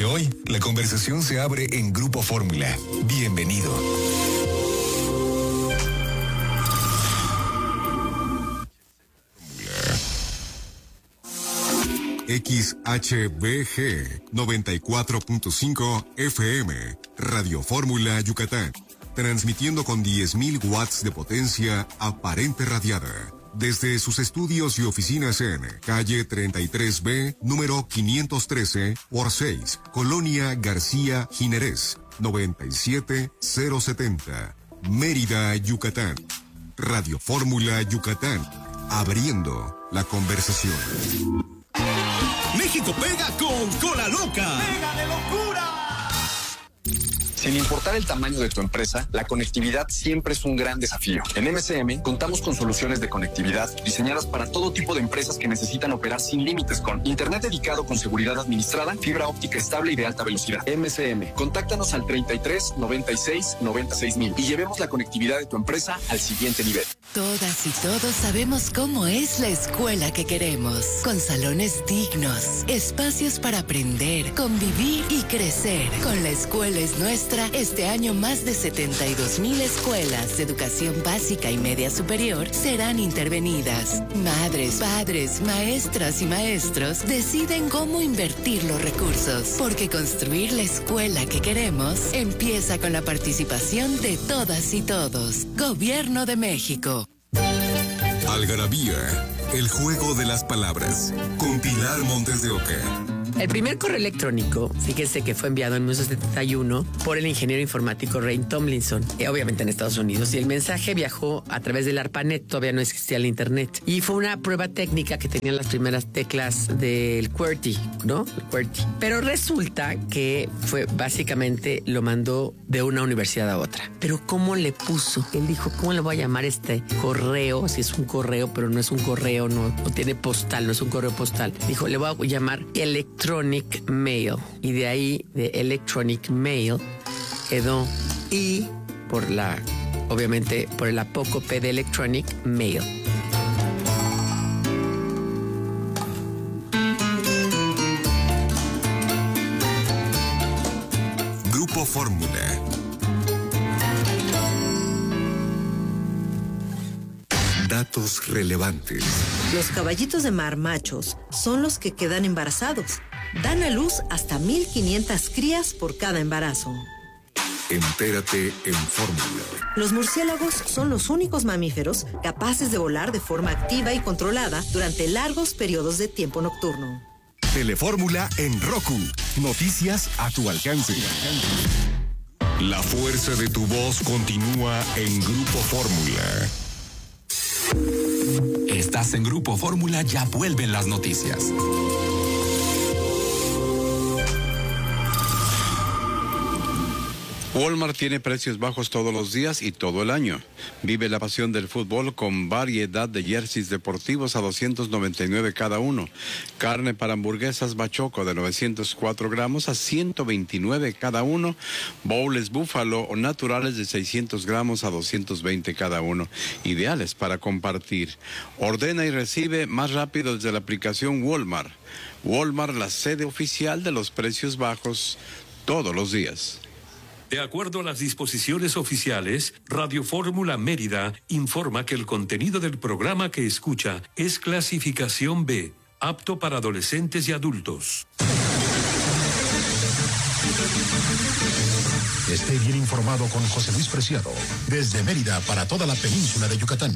porque hoy la conversación se abre en Grupo Fórmula. Bienvenido. XHBG 94.5 FM, Radio Fórmula Yucatán, transmitiendo con 10.000 watts de potencia aparente radiada, desde sus estudios y oficinas en calle 33B, número 513 por 6, Colonia García Jiménez, 97070, Mérida, Yucatán. Radio Fórmula Yucatán, abriendo la conversación. México pega con Cola Loca. ¡Pega de locura! Sin importar el tamaño de tu empresa, la conectividad siempre es un gran desafío. En MCM contamos con soluciones de conectividad diseñadas para todo tipo de empresas que necesitan operar sin límites, con internet dedicado con seguridad administrada, fibra óptica estable y de alta velocidad. MCM, contáctanos al 33 96 96 mil y llevemos la conectividad de tu empresa al siguiente nivel. Todas y todos sabemos cómo es la escuela que queremos, con salones dignos, espacios para aprender, convivir y crecer. Con La Escuela es Nuestra, este año más de 72,000 escuelas de educación básica y media superior serán intervenidas. Madres, padres, maestras y maestros deciden cómo invertir los recursos, porque construir la escuela que queremos empieza con la participación de todas y todos. Gobierno de México. Algarabía, el juego de las palabras, con Pilar Montes de Oca. El primer correo electrónico, fíjese que fue enviado en 1971 por el ingeniero informático Ray Tomlinson, obviamente en Estados Unidos, y el mensaje viajó a través del ARPANET, todavía no existía el internet, y fue una prueba técnica que tenían las primeras teclas del QWERTY, ¿no? El QWERTY. Pero resulta que fue básicamente, lo mandó de una universidad a otra. Pero ¿cómo le puso? Él dijo, ¿cómo le voy a llamar este correo? Si es un correo, pero no es un correo, no tiene postal, no es un correo postal. Dijo, le voy a llamar Electronic Mail. Y de ahí, de Electronic Mail, quedó I por obviamente, por el apócope de Electronic Mail. Grupo Fórmula. Datos relevantes. Los caballitos de mar machos son los que quedan embarazados. Dan a luz hasta 1,500 crías por cada embarazo. Entérate en Fórmula. Los murciélagos son los únicos mamíferos capaces de volar de forma activa y controlada durante largos periodos de tiempo nocturno. Telefórmula en Roku. Noticias a tu alcance. La fuerza de tu voz continúa en Grupo Fórmula. Estás en Grupo Fórmula, ya vuelven las noticias. Walmart tiene precios bajos todos los días y todo el año. Vive la pasión del fútbol con variedad de jerseys deportivos a $299 cada uno. Carne para hamburguesas Bachoco de 904 gramos a $129 cada uno. Bowls búfalo o naturales de 600 gramos a $220 cada uno. Ideales para compartir. Ordena y recibe más rápido desde la aplicación Walmart. Walmart, la sede oficial de los precios bajos todos los días. De acuerdo a las disposiciones oficiales, Radio Fórmula Mérida informa que el contenido del programa que escucha es clasificación B, apto para adolescentes y adultos. Esté bien informado con José Luis Preciado, desde Mérida para toda la península de Yucatán.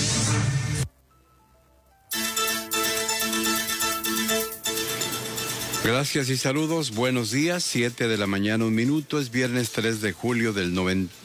Gracias y saludos, buenos días, 7 de la mañana, 1 minuto, es viernes 3 de julio del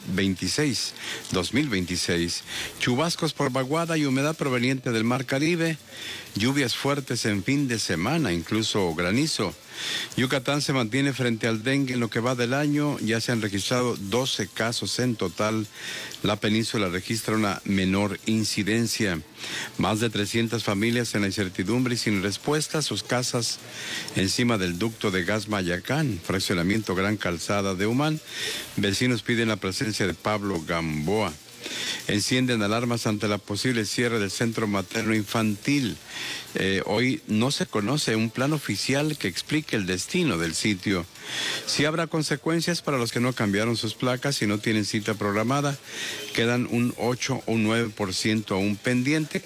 2026. Chubascos por vaguada y humedad proveniente del Mar Caribe, lluvias fuertes en fin de semana, incluso granizo. Yucatán se mantiene frente al dengue en lo que va del año, ya se han registrado 12 casos en total. La península registra una menor incidencia. Más de 300 familias en la incertidumbre y sin respuesta a sus casas encima del ducto de gas Mayacán, fraccionamiento Gran Calzada de Humán. Vecinos piden la presencia de Pablo Gamboa. Encienden alarmas ante la posible cierre del centro materno infantil. Hoy no se conoce un plan oficial que explique el destino del sitio. Sí habrá consecuencias para los que no cambiaron sus placas y no tienen cita programada. Quedan un 8 o un 9% aún pendiente.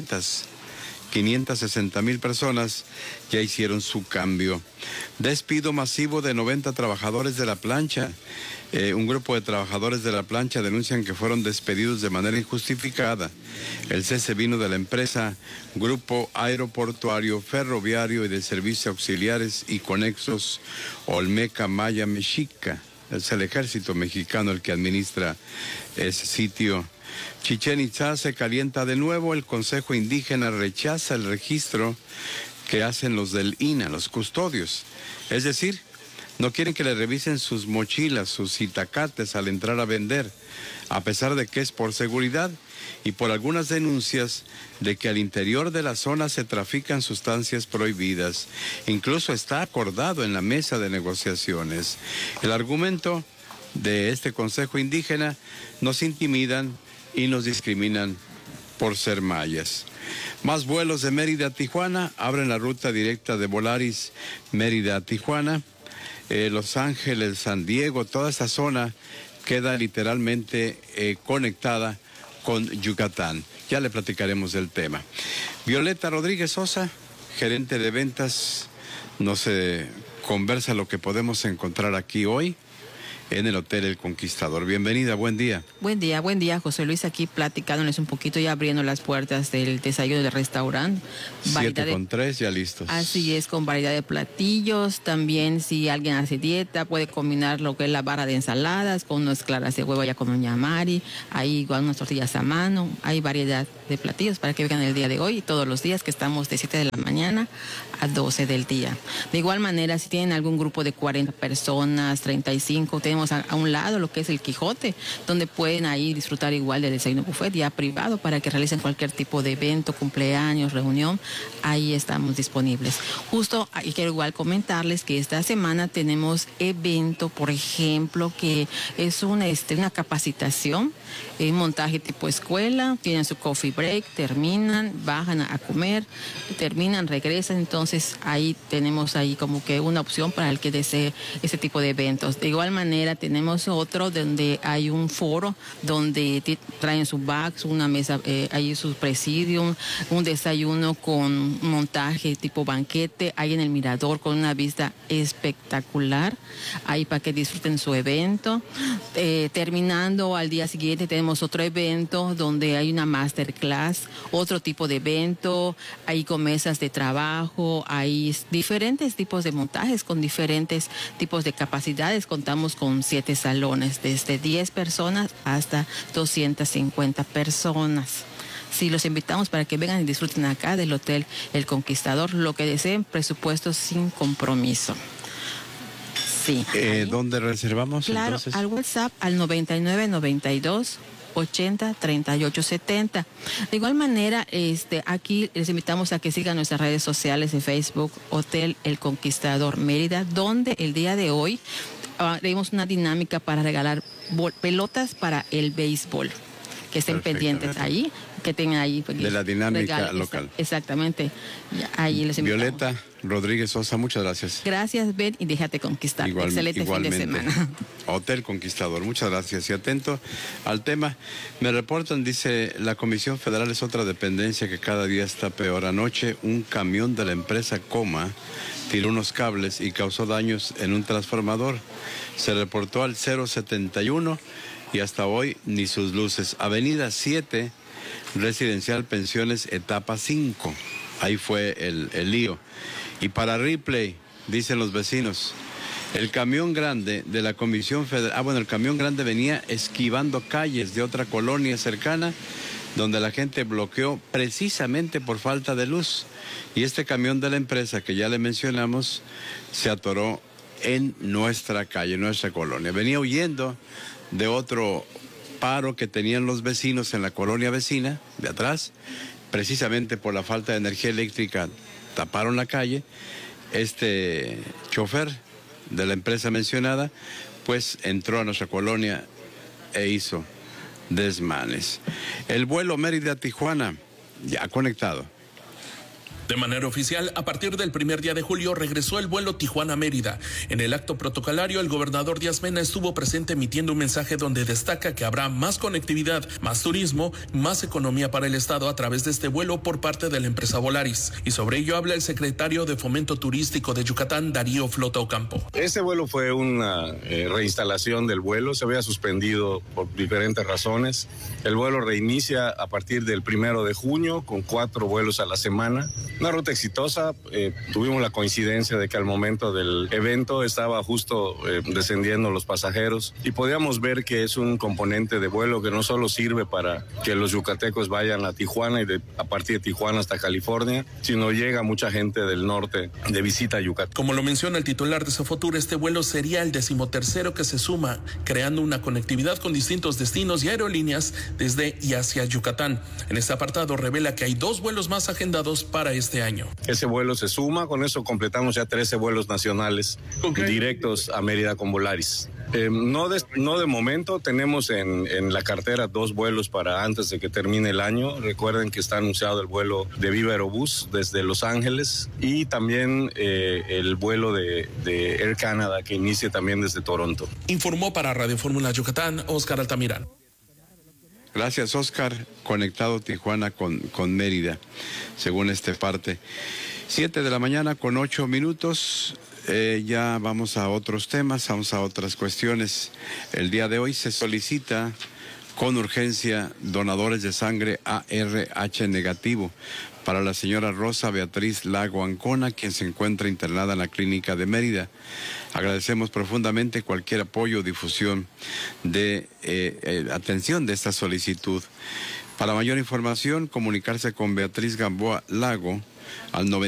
560,000 personas ya hicieron su cambio. Despido masivo de 90 trabajadores de la plancha. Un grupo de trabajadores de la plancha denuncian que fueron despedidos de manera injustificada. El cese vino de la empresa Grupo Aeroportuario, Ferroviario y de Servicios Auxiliares y Conexos Olmeca Maya Mexica. Es el ejército mexicano el que administra ese sitio. Chichén Itzá se calienta de nuevo. El Consejo Indígena rechaza el registro que hacen los del INAH, los custodios. Es decir, no quieren que le revisen sus mochilas, sus itacates al entrar a vender, a pesar de que es por seguridad y por algunas denuncias de que al interior de la zona se trafican sustancias prohibidas. Incluso está acordado en la mesa de negociaciones. El argumento de este Consejo Indígena: nos intimidan y nos discriminan por ser mayas. Más vuelos de Mérida a Tijuana. Abren la ruta directa de Volaris Mérida a Tijuana. Los Ángeles, San Diego, toda esta zona queda literalmente conectada con Yucatán. Ya le platicaremos del tema. Violeta Rodríguez Sosa, gerente de ventas, nos conversa lo que podemos encontrar aquí hoy en el Hotel El Conquistador. Bienvenida, buen día. Buen día, José Luis, aquí platicándoles un poquito y abriendo las puertas del desayuno del restaurante. 7:03 ya listos. Así es, con variedad de platillos. También, si alguien hace dieta, puede combinar lo que es la barra de ensaladas con unas claras de huevo ya con doña Mari. Hay igual unas tortillas a mano. Hay variedad de platillos para que vengan el día de hoy y todos los días, que estamos de 7 de la mañana a 12 del día. De igual manera, si tienen algún grupo de 40 personas, 35, tenemos a un lado lo que es el Quijote, donde pueden ahí disfrutar igual del desayuno buffet ya privado para que realicen cualquier tipo de evento, cumpleaños, reunión. Ahí estamos disponibles. Justo ahí quiero igual comentarles que esta semana tenemos evento, por ejemplo, que es una capacitación en montaje tipo escuela. Tienen su coffee break, terminan, bajan a comer, terminan, regresan. Entonces ahí tenemos ahí como que una opción para el que desee ese tipo de eventos. De igual manera tenemos otro donde hay un foro donde traen su bags, una mesa, ahí su presidium, un desayuno con montaje tipo banquete, ahí en el mirador con una vista espectacular, ahí para que disfruten su evento. Terminando al día siguiente tenemos otro evento donde hay una masterclass, otro tipo de evento, ahí con mesas de trabajo, hay diferentes tipos de montajes con diferentes tipos de capacidades. Contamos con 7 salones, desde 10 personas hasta 250 personas. Sí, los invitamos para que vengan y disfruten acá del Hotel El Conquistador, lo que deseen, presupuesto sin compromiso. Sí. ¿Dónde reservamos? Claro, entonces, al WhatsApp al 9992 80 38 70. De igual manera, aquí les invitamos a que sigan nuestras redes sociales de Facebook, Hotel El Conquistador Mérida, donde el día de hoy haremos una dinámica para regalar pelotas para el béisbol. Que estén pendientes ahí, que tengan ahí. De la dinámica local. Exactamente. Ahí les invitamos. Violeta Rodríguez Sosa, muchas gracias. Gracias, Ben, y déjate conquistar. Excelente igualmente. Fin de semana. Hotel Conquistador, muchas gracias. Y atento al tema, me reportan, dice, la Comisión Federal es otra dependencia que cada día está peor. Anoche un camión de la empresa Coma tiró unos cables y causó daños en un transformador. Se reportó al 071 y hasta hoy ni sus luces. Avenida 7, Residencial Pensiones, etapa 5. Ahí fue el lío. Y para replay, dicen los vecinos, el camión grande de la Comisión Federal, el camión grande venía esquivando calles de otra colonia cercana, donde la gente bloqueó precisamente por falta de luz. Y este camión de la empresa que ya le mencionamos, se atoró en nuestra calle, en nuestra colonia. Venía huyendo de otro paro que tenían los vecinos en la colonia vecina de atrás, precisamente por la falta de energía eléctrica, taparon la calle. Este chofer de la empresa mencionada, pues entró a nuestra colonia e hizo desmanes. El vuelo Mérida-Tijuana ya conectado. De manera oficial, a partir del primer día de julio regresó el vuelo Tijuana-Mérida. En el acto protocolario, el gobernador Díaz Mena estuvo presente emitiendo un mensaje donde destaca que habrá más conectividad, más turismo, más economía para el Estado a través de este vuelo por parte de la empresa Volaris. Y sobre ello habla el secretario de Fomento Turístico de Yucatán, Darío Flota Ocampo. Este vuelo fue una reinstalación del vuelo, se había suspendido por diferentes razones. El vuelo reinicia a partir del 1 de junio con 4 vuelos a la semana. Una ruta exitosa, tuvimos la coincidencia de que al momento del evento estaba justo descendiendo los pasajeros y podíamos ver que es un componente de vuelo que no solo sirve para que los yucatecos vayan a Tijuana y a partir de Tijuana hasta California, sino llega mucha gente del norte de visita a Yucatán. Como lo menciona el titular de Sofotur, este vuelo sería el 13º que se suma, creando una conectividad con distintos destinos y aerolíneas desde y hacia Yucatán. En este apartado revela que hay 2 vuelos más agendados para este año. Ese vuelo se suma, con eso completamos ya 13 vuelos nacionales directos a Mérida con Volaris. No de momento, tenemos en la cartera 2 vuelos para antes de que termine el año. Recuerden que está anunciado el vuelo de Viva Aerobús desde Los Ángeles y también el vuelo de Air Canada que inicia también desde Toronto. Informó para Radio Fórmula Yucatán, Oscar Altamirano. Gracias, Oscar. Conectado Tijuana con Mérida, según este parte. 7 de la mañana con 8 minutos. Ya vamos a otros temas, vamos a otras cuestiones. El día de hoy se solicita con urgencia donadores de sangre ARH negativo para la señora Rosa Beatriz Lago Ancona, quien se encuentra internada en la clínica de Mérida. Agradecemos profundamente cualquier apoyo o difusión de atención de esta solicitud. Para mayor información, comunicarse con Beatriz Gamboa Lago al 90.